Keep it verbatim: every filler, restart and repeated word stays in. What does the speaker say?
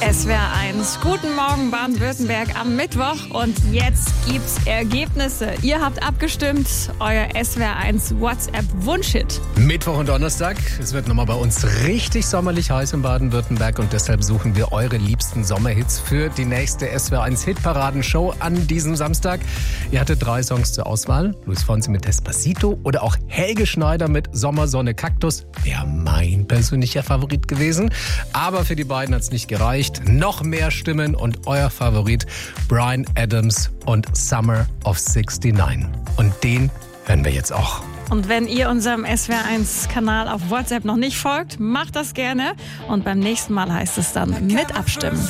S W R eins. Guten Morgen Baden-Württemberg am Mittwoch und jetzt gibt's Ergebnisse. Ihr habt abgestimmt, euer S W R eins WhatsApp-Wunschhit. Mittwoch und Donnerstag. Es wird nochmal bei uns richtig sommerlich heiß in Baden-Württemberg und deshalb suchen wir eure liebsten Sommerhits für die nächste S W R eins Hitparadenshow an diesem Samstag. Ihr hattet drei Songs zur Auswahl. Luis Fonsi mit Despacito oder auch Helge Schneider mit Sommer, Sonne, Kaktus. Wäre mein persönlicher Favorit gewesen. Aber für die beiden hat's nicht gereicht. Noch mehr Stimmen und euer Favorit Bryan Adams und Summer of sixty-nine. Und den hören wir jetzt auch. Und wenn ihr unserem S W R eins Kanal auf WhatsApp noch nicht folgt, macht das gerne. Und beim nächsten Mal heißt es dann mit abstimmen.